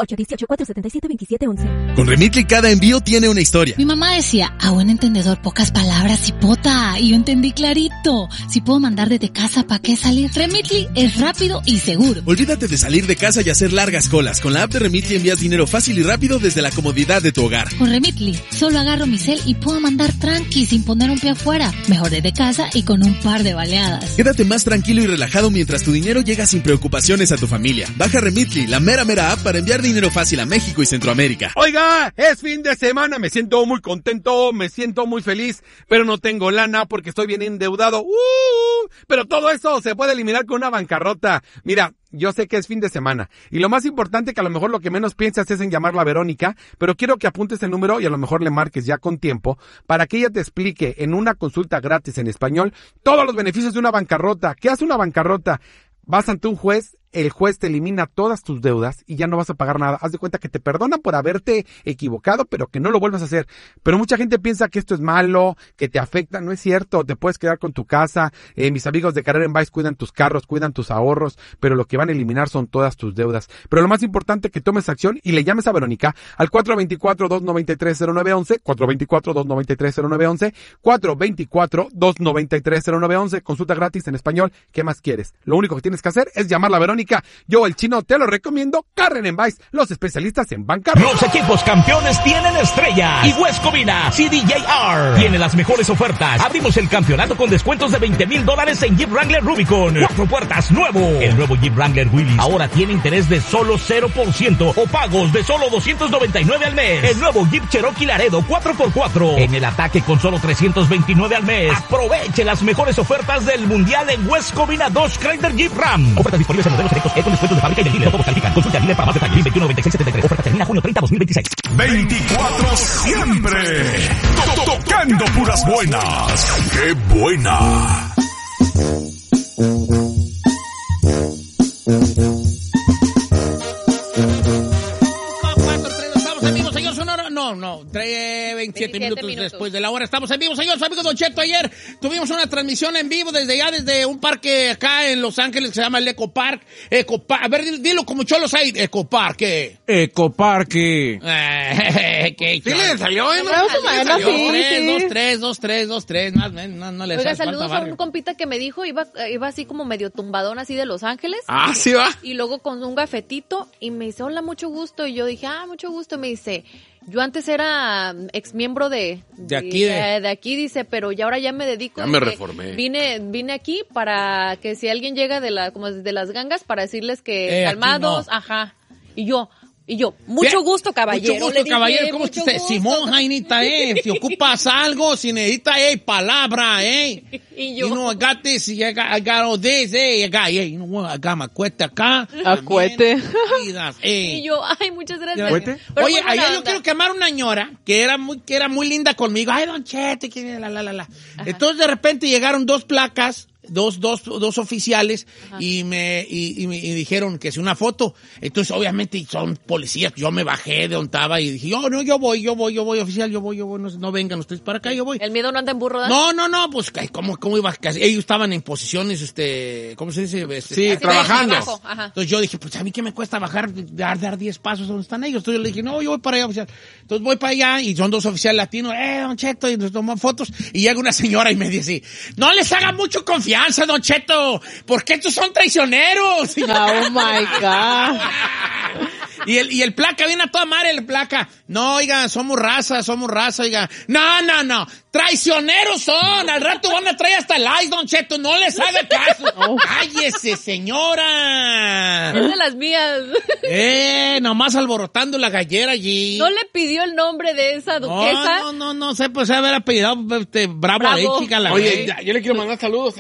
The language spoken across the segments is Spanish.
818-477-2711. Con Remitly cada envío tiene una historia. Mi mamá decía, a buen entendedor, pocas palabras, hipota. Y yo entendí clarito. Si puedo mandar desde casa, ¿para qué salir? Remitly es rápido y seguro. Olvídate de salir de casa y hacer largas colas. Con la app de Remitly envías dinero fácil y rápido desde la comodidad de tu hogar. Con Remitly, solo agarro mi cel y puedo mandar tranqui sin poner un pie afuera. Mejor desde casa y con un par de baleadas. Quédate más tranquilo y relajado mientras tu dinero llega sin preocupaciones a tu familia. Baja Remitly, la mera app para enviar dinero fácil a México y Centroamérica. Oiga, es fin de semana, me siento muy contento, me siento muy feliz, pero no tengo lana porque estoy bien endeudado. Pero todo eso se puede eliminar con una bancarrota. Mira, yo sé que es fin de semana y lo más importante que a lo mejor lo que menos piensas es en llamarla a Verónica, pero quiero que apuntes el número y a lo mejor le marques ya con tiempo para que ella te explique en una consulta gratis en español todos los beneficios de una bancarrota. ¿Qué hace una bancarrota? Vas ante un juez, el juez te elimina todas tus deudas y ya no vas a pagar nada. Haz de cuenta que te perdonan por haberte equivocado, pero que no lo vuelvas a hacer. Pero mucha gente piensa que esto es malo, que te afecta. No es cierto, te puedes quedar con tu casa. Mis amigos de Carrera en Vice cuidan tus carros, cuidan tus ahorros, pero lo que van a eliminar son todas tus deudas. Pero lo más importante es que tomes acción y le llames a Verónica al 424-293-0911, 424-293-0911, 424-293-0911. Consulta gratis en español. ¿Qué más quieres? Lo único que tienes que hacer es llamarla a Verónica. Yo, el Chino, te lo recomiendo. Carren en Vice, los especialistas en bancarrota. Los equipos campeones tienen estrellas. Y West Covina, CDJR, tiene las mejores ofertas. Abrimos el campeonato con descuentos de $20,000 en Jeep Wrangler Rubicon. 4 puertas nuevo. El nuevo Jeep Wrangler Willys ahora tiene interés de solo 0% o pagos de solo $299 al mes. El nuevo Jeep Cherokee Laredo 4x4 en el ataque con solo $329 al mes. Aproveche las mejores ofertas del mundial en West Covina Dodge Chrysler Jeep Ram. Ofertas disponibles en modelos selectos con descuentos de fábrica y del dealer. Todos califican. Consulta al dealer para más detalles. 219673. Oferta termina junio 30, 2026. 24 siempre. Tocando puras buenas. ¡Qué buena! No, 27 minutos después de la hora. Estamos en vivo, señores amigos. Don Cheto, ayer tuvimos una transmisión en vivo desde un parque acá en Los Ángeles que se llama el Eco Park. A ver, dilo como cholos ahí. Eco Parque. Ecoparque. ¿Qué? ¿Sí le salió? Dos, tres. No le Oiga, hace saludos falta a barrio. un compita que me dijo, iba así como medio tumbadón así de Los Ángeles. Ah, sí va. Y luego con un gafetito y me dice, hola, mucho gusto. Y yo dije, mucho gusto. Me dice, yo antes era ex miembro de aquí, dice, pero ya ahora ya me dedico. Ya me reformé. Vine aquí para que si alguien llega como desde las gangas para decirles que calmados, no. Ajá. Y yo, mucho gusto, caballero. Mucho gusto, caballero. ¿Cómo está usted? Simón, Jainita, si ocupas algo, si necesitas, palabra, Y yo. You know, I got this, I got all this, I got my cuete acá. Acuete. Y yo, muchas gracias. ¿Cuete? Pero Oye, buena ayer onda. yo quiero quemar una ñora que era muy linda conmigo. Ay, Don Cheto, la. Entonces, de repente llegaron dos placas, dos oficiales. Ajá. y me dijeron que es una foto. Entonces, obviamente, son policías. Yo me bajé de donde estaba y dije, yo voy, oficial, yo voy, no vengan ustedes para acá, yo voy. El miedo no anda en burro, ¿verdad? No, pues, ¿cómo iba? Ellos estaban en posiciones, ¿cómo se dice? Sí, trabajando. Entonces yo dije, pues, ¿a mí qué me cuesta bajar, dar 10 pasos donde están ellos? Entonces yo le dije, no, yo voy para allá, oficial. Entonces voy para allá y son dos oficiales latinos, Don Cheto, y nos toman fotos. Y llega una señora y me dice, no les haga mucho confianza, Don Cheto, porque estos son traicioneros. Oh my God. Y el placa, viene a toda madre el placa. No, oigan, somos raza, oigan. No. Traicioneros son. Al rato van a traer hasta el ice, Don Cheto. No les haga caso. Cállese, señora. Es de las mías. Nomás alborotando la gallera allí. ¿No le pidió el nombre de esa duquesa? No sé, pues haber apellidado Bravo. Ahí, chica. Oye, yo le quiero mandar saludos.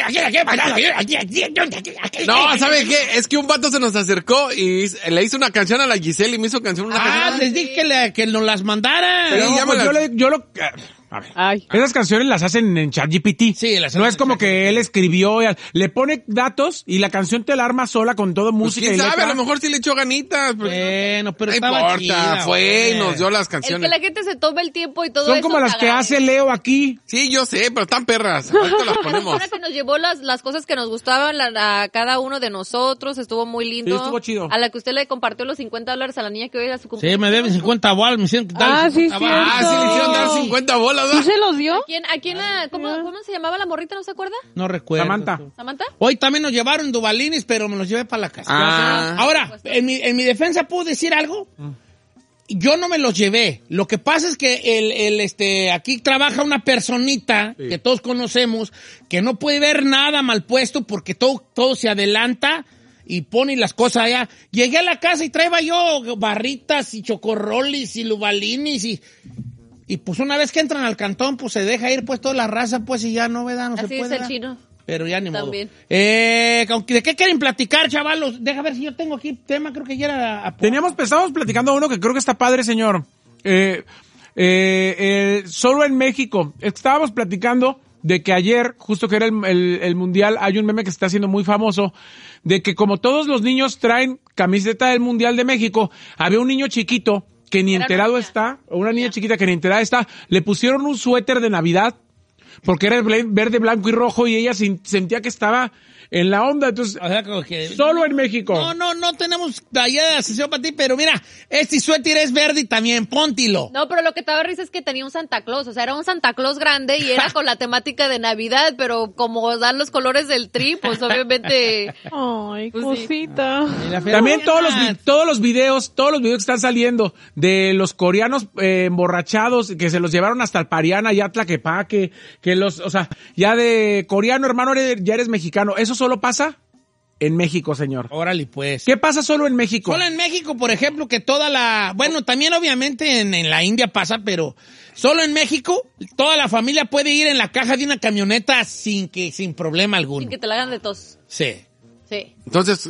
No, ¿sabe qué? Es que un vato se nos acercó y le hizo una canción a la Giselle y me hizo canción. Les dije que nos las mandara. Pero A ver. Ay. Esas canciones las hacen en ChatGPT. Sí, las No hacen es como en que él escribió, le pone datos y la canción te la arma sola con todo Pues música quién y sabe, letra. a lo mejor sí le echó ganitas. Bueno, pero no estaba importa, chida, fue y güey. nos dio las El canciones. que la gente se tome el tiempo y todo Son eso. como las que hace Leo aquí. Sí, yo sé, pero están perras. Ahorita las ponemos. Una que nos llevó las cosas que nos gustaban a cada uno de nosotros, estuvo muy lindo. Sí, estuvo chido. A la que usted le compartió los $50 a la niña que hoy era su Sí, cumpleaños. me deben 50 bolas, me hicieron quitar Ah, sí, 50 bolas. Ah, sí le hicieron dar 50 bolas, ¿Sí ¿verdad? se los dio? ¿Cómo se llamaba la morrita, no se acuerda? No recuerdo. ¿Samantha? Hoy también nos llevaron dubalines, pero me los llevé para la casa. Ah. Ahora, en mi defensa, ¿puedo decir algo? Yo no me los llevé. Lo que pasa es que aquí trabaja una personita que todos conocemos que no puede ver nada mal puesto porque todo se adelanta y pone las cosas allá. Llegué a la casa y traía yo barritas y chocorrolis y lubalines y pues una vez que entran al cantón, pues se deja ir pues toda la raza, pues y ya no, ¿verdad? No Así se es puede. el chino. Pero ya ni También. modo. ¿De qué quieren platicar, chavalos? Deja ver si yo tengo aquí tema, creo que ya era... Estábamos platicando uno que creo que está padre, señor. Solo en México. Estábamos platicando de que ayer, justo que era el Mundial, hay un meme que se está haciendo muy famoso, de que como todos los niños traen camiseta del Mundial de México, había un niño chiquito que ni enterado está, o una niña chiquita que ni enterada está, le pusieron un suéter de Navidad, porque era verde, blanco y rojo, y ella sentía que estaba en la onda. Entonces, o sea, como que, solo en México. No tenemos allá de sesión para ti, pero mira, este suéter es verde y también, póntilo. No, pero lo que te daba risa es que tenía un Santa Claus, o sea, era un Santa Claus grande y era con la temática de Navidad, pero como dan los colores del tri, pues obviamente... Ay, Pues cosita. También todos los videos que están saliendo de los coreanos emborrachados, que se los llevaron hasta el Pariana y Tlaquepaque, o sea, ya de coreano, hermano, ya eres mexicano. ¿Eso solo pasa? En México, señor. Órale, pues. ¿Qué pasa solo en México? Solo en México, por ejemplo, que bueno, también obviamente en la India pasa, pero solo en México toda la familia puede ir en la caja de una camioneta sin problema alguno. Sin que te la hagan de tos. Sí. Sí. Entonces,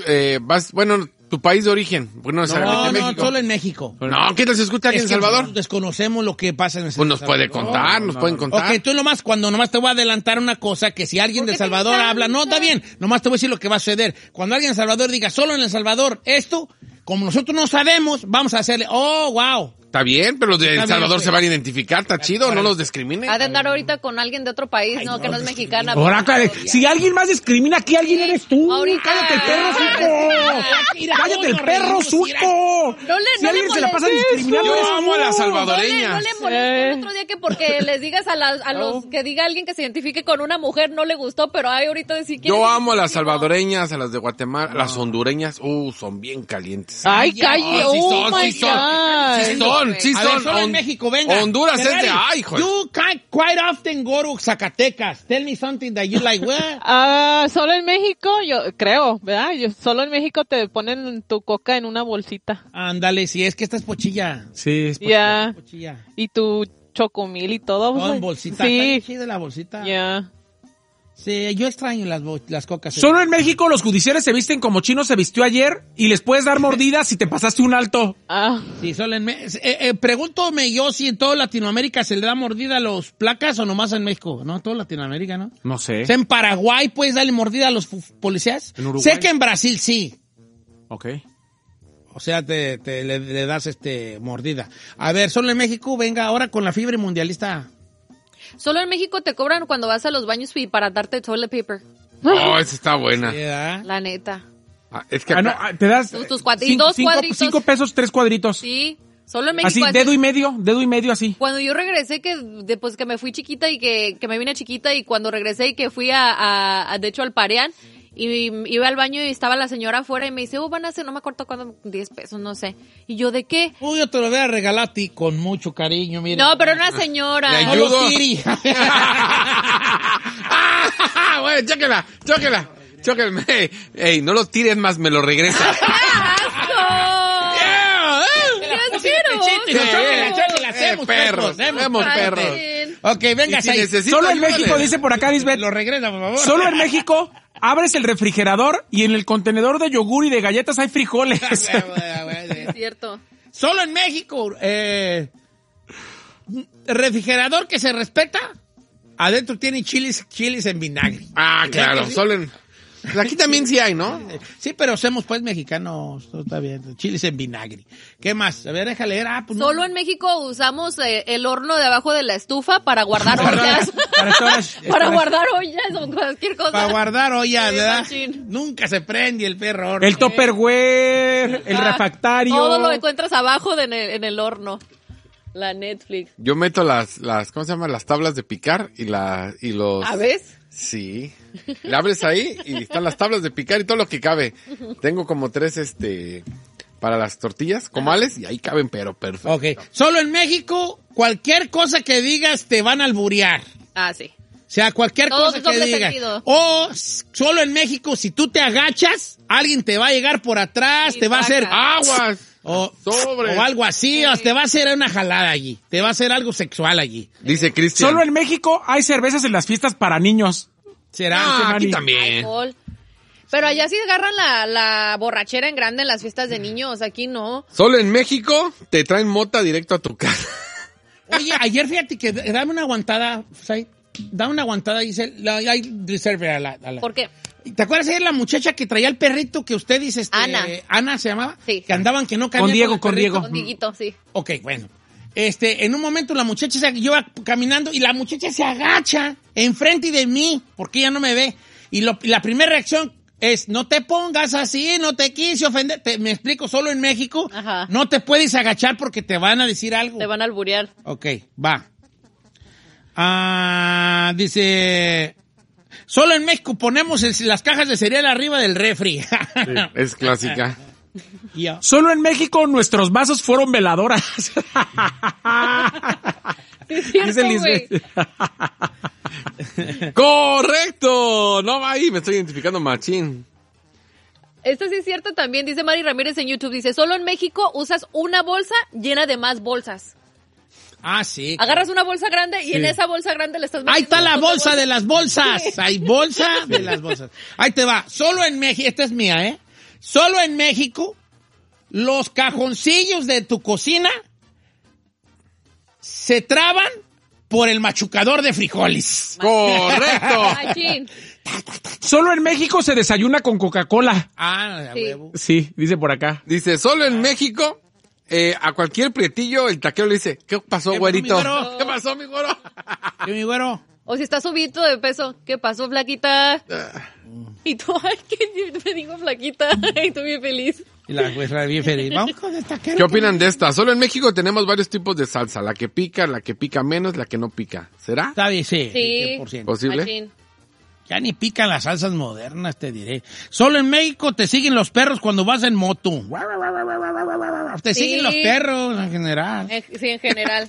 tu país de origen. Bueno, No, México. solo en México. No, ¿qué tal se escucha aquí en El Salvador? Nosotros desconocemos lo que pasa en El Pues nos Salvador. puede contar, nos pueden contar. Ok, tú cuando nomás te voy a adelantar una cosa, que si alguien de El Salvador habla, no, está bien, nomás te voy a decir lo que va a suceder. Cuando alguien de El Salvador diga, solo en El Salvador, esto, como nosotros no sabemos, vamos a hacerle, oh, wow. Está bien, pero los de Está El Salvador bien, se van a identificar, está chido, no los discriminen. Ha de andar ahorita con alguien de otro país, que no es mexicana. Ahora, si alguien más discrimina aquí, alguien eres tú. Ahorita. ¡Cállate el perro, suco! ¡Cállate el perro, suco! Si alguien se la pasa discriminando, Yo amo a las salvadoreñas. No le molesta el otro día que porque les digas a los que diga alguien que se identifique con una mujer no le gustó, pero hay ahorita decir que Yo amo a las salvadoreñas, a las de Guatemala, las hondureñas, son bien calientes. Ay, calle. Oh, my God. Sí A ver, son. solo en México, venga. Honduras es de, Ferrari, ay, joder. You quite often go to Zacatecas. Tell me something that you like, what? Solo en México, yo creo, ¿verdad? Solo en México te ponen tu coca en una bolsita. Ándale, si es que esta es pochilla. Sí, es Ya. Pochilla. Y tu chocomil y todo. Todo pues, en bolsita. Sí. Está chida la bolsita. Ya. Sí, yo extraño las cocas. Solo en México los judiciales se visten como Chino se vistió ayer y les puedes dar mordidas si te pasaste un alto. Sí, solo en México. Pregúntome yo si en toda Latinoamérica se le da mordida a los placas o nomás en México. No, toda Latinoamérica, ¿no? No sé. O sea, en Paraguay puedes darle mordida a los policías. En Uruguay. Sé que en Brasil sí. Ok. O sea, le das mordida. A ver, solo en México, venga, ahora con la fiebre mundialista. Solo en México te cobran cuando vas a los baños para darte toilet paper. Oh, esa está buena. La neta. Es que no, te das Tus dos cuadritos. 5 pesos, 3 cuadritos. Sí, solo en México. Así, dedo y medio así. Cuando yo regresé, después que me fui chiquita y que me vine chiquita y cuando regresé y que fui de hecho al Parián, y iba al baño y estaba la señora afuera y me dice, van a hacer, no me acuerdo cuándo, 10 pesos, no sé. Y yo, ¿de qué? Uy, yo te lo voy a regalar a ti con mucho cariño, mira. No, pero una señora. ¿Le No ayudo? lo tires. Bueno, chóquela. Ey, no lo tires más, me lo regresa. Chóquela, hacemos perros. Ok, venga, Y si ahí. necesito Solo en ayuda, México, dice por acá, Lisbeth. Lo regresa, por favor. Solo en México abres el refrigerador y en el contenedor de yogur y de galletas hay frijoles. Es cierto. Solo en México. refrigerador que se respeta, adentro tiene chiles en vinagre. Ah, claro, ¿Sí? solo en... Pues aquí también sí hay, ¿no? Sí, pero somos pues mexicanos, todo está bien. Chiles en vinagre. ¿Qué más? A ver, déjale leer. Pues no. Solo en México usamos el horno de abajo de la estufa para guardar ollas. Para guardar ollas o cualquier cosa. Para guardar ollas, Sí, ¿verdad? machín. Nunca se prende el perro horno. El Tupperware, el refractario. Todo lo encuentras abajo en el horno. La Netflix. Yo meto las ¿cómo se llama? Las tablas de picar y los... ¿A ves? Sí. Le abres ahí y están las tablas de picar y todo lo que cabe. Tengo como 3, para las tortillas, comales, y ahí caben, pero perfecto. Ok. Solo en México, cualquier cosa que digas te van a alburear. Ah, sí. O sea, cualquier Todo cosa es que doble digas. sentido. O solo en México, si tú te agachas, alguien te va a llegar por atrás, Y te va a hacer saca. ¡Aguas! o Sobre. algo así, o te va a hacer una jalada allí. Te va a hacer algo sexual allí. Dice Cristian. Solo en México hay cervezas en las fiestas para niños. ¿Será? Ah, aquí Manny. también. Alcohol. Pero allá sí agarran la borrachera en grande en las fiestas de niños. Aquí no. Solo en México te traen mota directo a tu casa. Oye, ayer fíjate que dame una aguantada, Sai. Dame una aguantada, dice, hay reserve a la... ¿Por qué? ¿Te acuerdas ayer la muchacha que traía el perrito que usted dice, Ana. Ana se llamaba? Sí. Que andaban que no cabían Con Diego, el con perrito. Diego. Con Dieguito, sí. Ok, bueno. En un momento la muchacha yo iba caminando y la muchacha se agacha enfrente de mí porque ella no me ve. Y la primera reacción es, no te pongas así, no te quise ofender. Me explico, solo en México Ajá. no te puedes agachar porque te van a decir algo. Te van a alburear. Ok, va. Dice, solo en México ponemos las cajas de cereal arriba del refri. Es clásica. Ya. Solo en México nuestros vasos fueron veladoras. Es cierto, Dice güey. Lisbeth. ¡Correcto! No, ahí me estoy identificando machín. Esto sí es cierto también, dice Mari Ramírez en YouTube. Dice, solo en México usas una bolsa llena de más bolsas. Ah, sí. Agarras una bolsa grande y en esa bolsa grande le estás metiendo... Ahí está la otra bolsa de las bolsas. Sí. Hay bolsa de las bolsas. Ahí te va. Solo en México, esta es mía, ¿eh? Solo en México, los cajoncillos de tu cocina se traban por el machucador de frijoles. ¡Correcto! Machín. Solo en México se desayuna con Coca-Cola. Ah, a Sí. huevo. Sí, dice por acá. Dice, solo en México, a cualquier prietillo el taquero le dice, ¿qué pasó, ¿Qué pasó, güerito? mi güero? ¿Qué pasó, mi güero? ¿Qué, mi güero? O si estás subito de peso, ¿qué pasó, flaquita? Y tú, ay, que yo me digo flaquita, y tú bien feliz. Y la jueza bien feliz. Vamos con el taquero. ¿Qué opinan de esta? Solo en México tenemos varios tipos de salsa. La que pica menos, la que no pica. ¿Será? Está bien, sí. Sí. 100%. ¿Posible? Machín. Ya ni pican las salsas modernas, te diré. Solo en México te siguen los perros cuando vas en moto. Te Sí. siguen los perros en general. Sí, en general.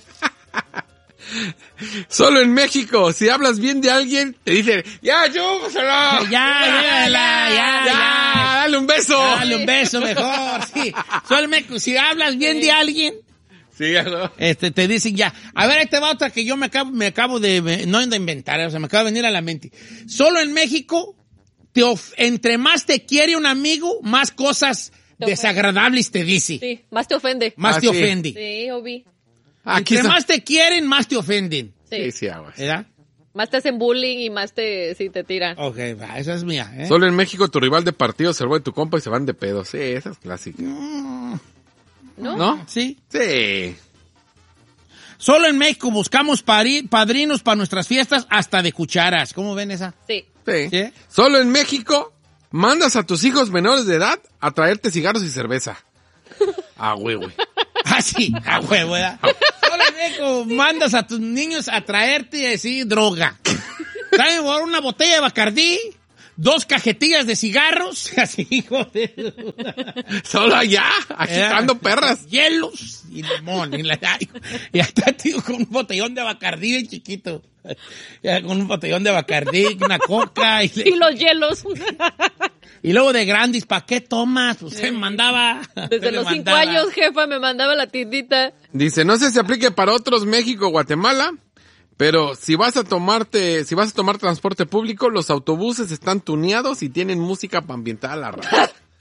Solo en México, si hablas bien de alguien, te dicen, ya, chúpaselo. Ya, Dale un beso. Dale un beso mejor, sí. Solo en México, si hablas bien de alguien, Sí, ¿no? te dicen ya. A ver, ahí te va otra que yo me acabo de, no de inventar, o sea, me acaba de venir a la mente. Solo en México, entre más te quiere un amigo, más cosas Te ofende. desagradables te dice. Sí, más te ofende. Más Ah, te sí. ofende. Sí, Obi. Aquí Entre está. más te quieren, más te ofenden. Sí. Sí, aguas. ¿Verdad? Más te hacen bullying y más te tiran. Ok, va, esa es mía, ¿eh? Solo en México tu rival de partido se roba de tu compa y se van de pedo. Sí, esa es clásica. ¿No? ¿No? Sí. Sí. Solo en México buscamos padrinos para nuestras fiestas hasta de cucharas. ¿Cómo ven esa? Sí. Sí. ¿Sí? Solo en México mandas a tus hijos menores de edad a traerte cigarros y cerveza. Ah, güey. Ah, sí, a huevo, ¿verdad? Solo en México mandas a tus niños a traerte así droga. Traen una botella de Bacardí, 2 cajetillas de cigarros, así, hijo de... Solo allá, agitando perras. Hielos y limón. Y hasta, tío, con un botellón de Bacardí bien chiquito. Ya, con un botellón de Bacardí, una coca. Y los hielos. Y luego de Grandis, ¿para qué tomas? Usted me mandaba. Desde los 5 años, jefa, me mandaba a la tiendita. Dice, no sé si aplique para otros México o Guatemala, pero si vas a tomar transporte público, los autobuses están tuneados y tienen música para ambientar a la radio.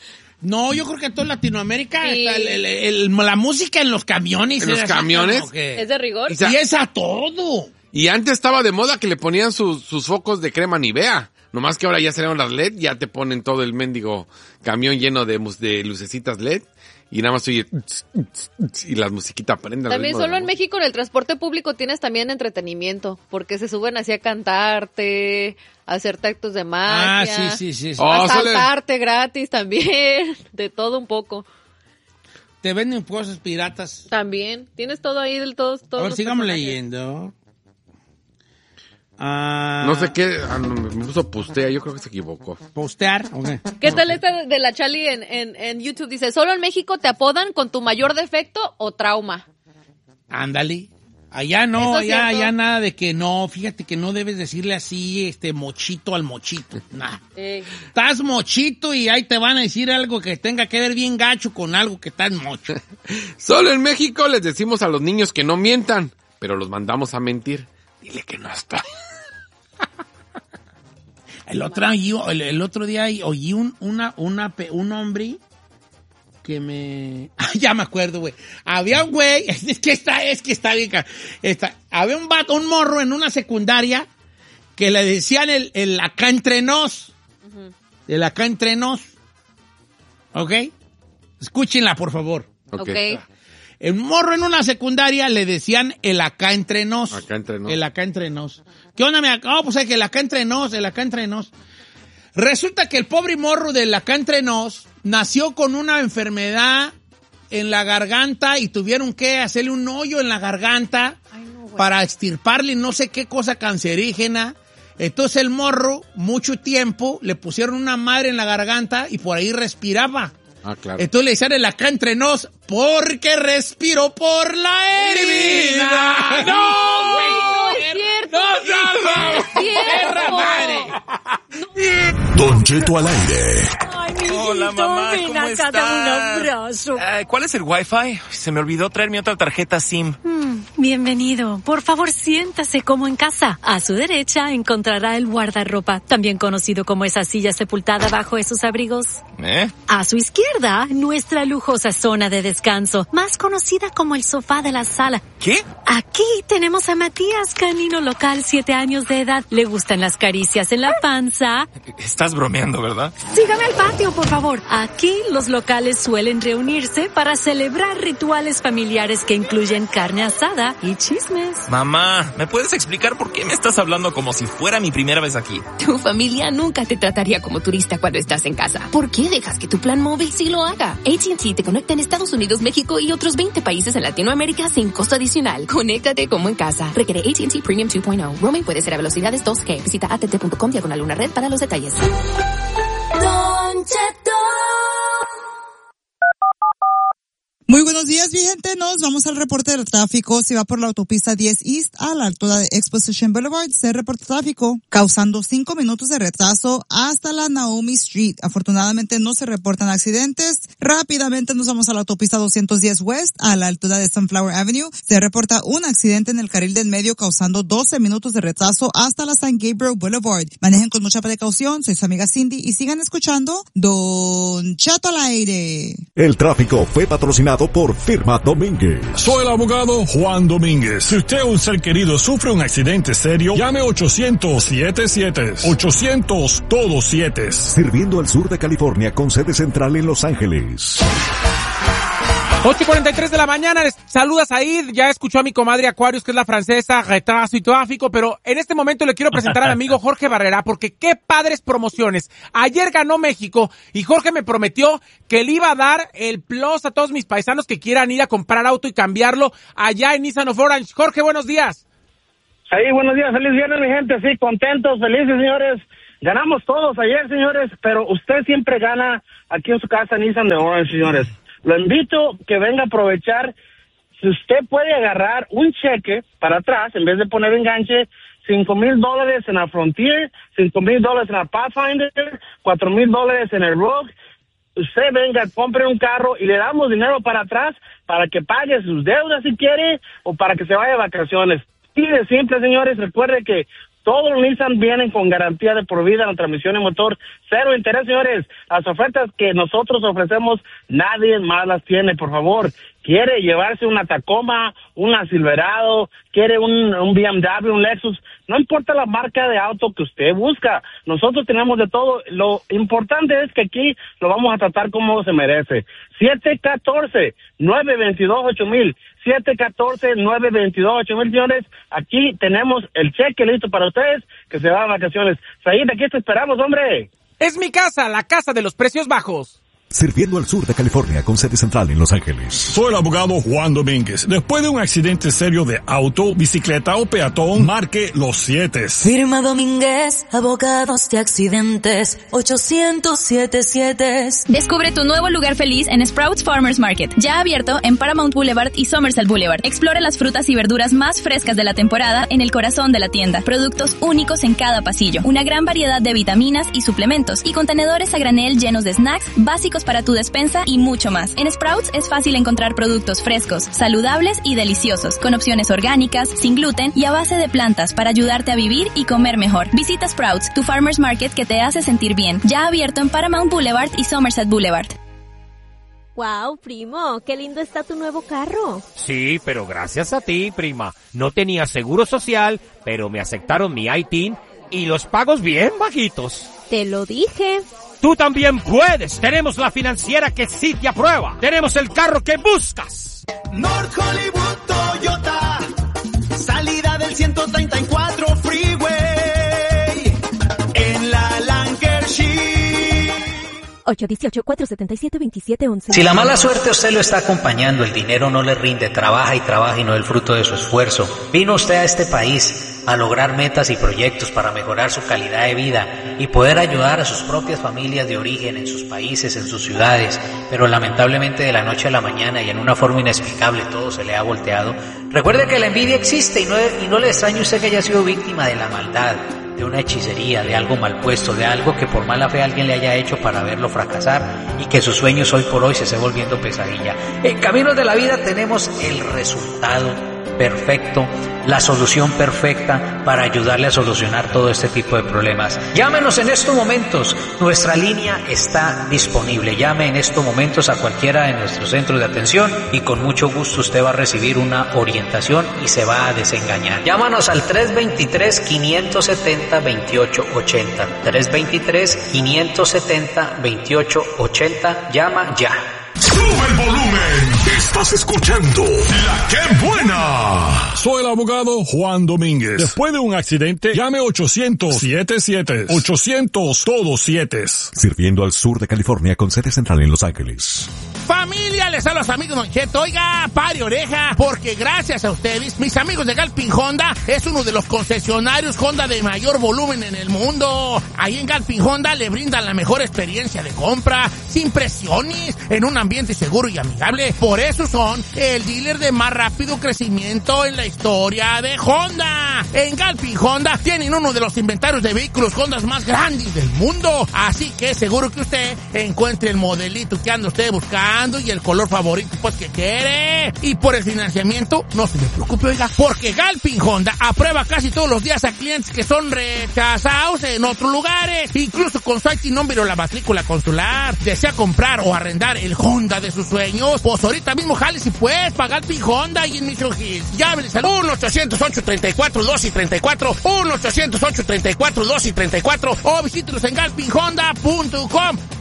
No, yo creo que en toda Latinoamérica Sí. está la música en los camiones. ¿En los camiones? ¿Es de rigor? Y sea- Y es a todo. Y antes estaba de moda que le ponían sus focos de crema Nivea. Nomás que ahora ya salieron las LED, ya te ponen todo el mendigo camión lleno de lucecitas LED. Y nada más oye, y la musiquita prende. al También ritmo de solo la en México en el transporte público tienes también entretenimiento, porque se suben así a cantarte, a hacerte actos de magia. Sí. Oh, a sale- saltarte gratis también, de todo un poco. Te venden cosas piratas. También, tienes todo ahí del todo. A ver, sigamos leyendo. No sé qué, me puso postea, yo creo que se equivocó. Postear. Okay. ¿Qué tal esta de la Chali en YouTube? Dice, ¿solo en México te apodan con tu mayor defecto o trauma? Ándale. Allá no, Eso es cierto. allá nada de que no. Fíjate que no debes decirle así, mochito al mochito. Nah. Estás mochito y ahí te van a decir algo que tenga que ver bien gacho con algo que estás mocho. Solo en México les decimos a los niños que no mientan, pero los mandamos a mentir. Dile que no estoy. El otro día oí un hombre que me... ya me acuerdo, güey. Había un güey, es que está bien. Había un morro en una secundaria que le decían el acá entre nos. El acá entre nos. ¿Ok? Escúchenla, por favor. Ok. El morro en una secundaria le decían el acá entre nos. Acá entre nos. El acá entre nos. ¿Qué onda, pues es que el acá entre nos, el acá entre nos. Resulta que el pobre morro del acá entre nos nació con una enfermedad en la garganta y tuvieron que hacerle un hoyo en la garganta para extirparle no sé qué cosa cancerígena. Entonces el morro, mucho tiempo, le pusieron una madre en la garganta y por ahí respiraba. Ah, claro. Entonces le decían el acá entre nos, porque respiro por la herida. ¡No, güey! No es cierto. ¡No, Es cierto. ¡Perra madre! Don Cheto al aire. Ay, mi Hola, hijito, mamá, ven ¿cómo acá, estás? dame un abrazo. ¿Cuál es el Wi-Fi? Se me olvidó traer mi otra tarjeta SIM. Bienvenido. Por favor, siéntase como en casa. A su derecha encontrará el guardarropa, también conocido como esa silla sepultada bajo esos abrigos. A su izquierda, nuestra lujosa zona de descanso, más conocida como el sofá de la sala. ¿Qué? Aquí tenemos a Matías, canino local, 7 años de edad. Le gustan las caricias en la panza. Estás bromeando, ¿verdad? Sígame al patio, por favor. Aquí los locales suelen reunirse para celebrar rituales familiares que incluyen carne asada y chismes. Mamá, ¿me puedes explicar por qué me estás hablando como si fuera mi primera vez aquí? Tu familia nunca te trataría como turista cuando estás en casa. ¿Por qué dejas que tu plan móvil sí lo haga? AT&T te conecta en Estados Unidos, México y otros 20 países en Latinoamérica sin costo adicional. Conéctate como en casa. Requiere AT&T Premium 2.0. Roaming puede ser a velocidades 2G. Visita att.com/red para los detalles. Don Cheto. Muy buenos días, mi gente. Nos vamos al reporte del tráfico. Si va por la autopista 10 East a la altura de Exposition Boulevard, se reporta tráfico, causando 5 minutos de retraso hasta la Naomi Street. Afortunadamente no se reportan accidentes. Rápidamente nos vamos a la autopista 210 West a la altura de Sunflower Avenue. Se reporta un accidente en el carril del medio, causando 12 minutos de retraso hasta la San Gabriel Boulevard. Manejen con mucha precaución. Soy su amiga Cindy y sigan escuchando Don Cheto al aire. El tráfico fue patrocinado por Firma Domínguez. Soy el abogado Juan Domínguez. Si usted o un ser querido sufre un accidente serio, llame 800-77. 800 todos 7. Sirviendo al sur de California con sede central en Los Ángeles. 8:43 de la mañana, les saluda Said, ya escuchó a mi comadre Aquarius, que es la francesa, retraso y tráfico, pero en este momento le quiero presentar al amigo Jorge Barrera, porque qué padres promociones. Ayer ganó México y Jorge me prometió que le iba a dar el plus a todos mis paisanos que quieran ir a comprar auto y cambiarlo allá en Nissan of Orange. Jorge, buenos días. Ahí, buenos días, feliz viernes, mi gente, sí, contentos, felices, señores. Ganamos todos ayer, señores, pero usted siempre gana aquí en su casa Nissan de Orange, señores. Lo invito que venga a aprovechar. Si usted puede agarrar un cheque para atrás, en vez de poner enganche, $5,000 en la Frontier, $5,000 en la Pathfinder, $4,000 en el Rogue. Usted venga, compre un carro y le damos dinero para atrás para que pague sus deudas si quiere o para que se vaya de vacaciones. Y de simple, señores, recuerde que todos los Nissan vienen con garantía de por vida en la transmisión y motor cero interés, señores. Las ofertas que nosotros ofrecemos, nadie más las tiene, por favor. Quiere llevarse una Tacoma, una Silverado, quiere un BMW, un Lexus, no importa la marca de auto que usted busca, nosotros tenemos de todo. Lo importante es que aquí lo vamos a tratar como se merece. 714-922-8000, 714-922-8000, señores, aquí tenemos el cheque listo para ustedes que se van a vacaciones. Said, aquí te esperamos, hombre. Es mi casa, la casa de los precios bajos. Sirviendo al sur de California con sede central en Los Ángeles. Soy el abogado Juan Domínguez. Después de un accidente serio de auto, bicicleta o peatón, marque los 7. Firma Domínguez, abogados de accidentes, 800-7. Descubre tu nuevo lugar feliz en Sprouts Farmers Market, ya abierto en Paramount Boulevard y Somerset Boulevard. Explora las frutas y verduras más frescas de la temporada en el corazón de la tienda. Productos únicos en cada pasillo. Una gran variedad de vitaminas y suplementos y contenedores a granel llenos de snacks básicos para tu despensa y mucho más. En Sprouts es fácil encontrar productos frescos, saludables y deliciosos, con opciones orgánicas, sin gluten y a base de plantas para ayudarte a vivir y comer mejor. Visita Sprouts, tu farmers market que te hace sentir bien. Ya abierto en Paramount Boulevard y Somerset Boulevard. Wow, primo, qué lindo está tu nuevo carro. Sí, pero gracias a ti, prima. No tenía seguro social, pero me aceptaron mi ITIN y los pagos bien bajitos. Te lo dije. Tú también puedes. Tenemos la financiera que sí te aprueba. Tenemos el carro que buscas. North Hollywood Toyota. Salida del 134 Freeway. En la Lancashire. 818-477-2711. Si la mala suerte a usted lo está acompañando, el dinero no le rinde, trabaja y no el fruto de su esfuerzo. Vino usted a este país a lograr metas y proyectos para mejorar su calidad de vida y poder ayudar a sus propias familias de origen en sus países, en sus ciudades, pero lamentablemente de la noche a la mañana y en una forma inexplicable todo se le ha volteado. Recuerde que la envidia existe y no le extrañe usted que haya sido víctima de la maldad, de una hechicería, de algo mal puesto, de algo que por mala fe alguien le haya hecho para verlo fracasar y que sus sueños hoy por hoy se esté volviendo pesadilla. En Caminos de la Vida tenemos el resultado perfecto, la solución perfecta para ayudarle a solucionar todo este tipo de problemas. Llámenos en estos momentos, nuestra línea está disponible. Llame en estos momentos a cualquiera de nuestros centros de atención y con mucho gusto usted va a recibir una orientación y se va a desengañar. Llámanos al 323-570-2880. 323-570-2880. Llama ya. ¡Sube el volumen! Estás escuchando La Que Buena. Soy el abogado Juan Domínguez. Después de un accidente, llame 800-77. 800 todos 7. Sirviendo al sur de California con sede central en Los Ángeles. Familia, les hablo a los amigos Don Cheto. Oiga, pare oreja, porque gracias a ustedes, mis amigos de Galpin Honda es uno de los concesionarios Honda de mayor volumen en el mundo. Ahí en Galpin Honda le brindan la mejor experiencia de compra, sin presiones, en un ambiente seguro y amigable. Por eso son el dealer de más rápido crecimiento en la historia de Honda. En Galpin Honda tienen uno de los inventarios de vehículos Honda más grandes del mundo. Así que seguro que usted encuentre el modelito que anda usted buscando y el color favorito pues que quiere. Y por el financiamiento, no se me preocupe, oiga, porque Galpin Honda aprueba casi todos los días a clientes que son rechazados en otros lugares, incluso con su IT number o la matrícula consular. ¿Desea comprar o arrendar el Honda de sus sueños? Pues ahorita mismo jale si puedes para Galpin Honda y en Mission Hills. Llámenles al 1-800-834-1234, 1-800-834-1234 o visítenos en galpinhonda.com.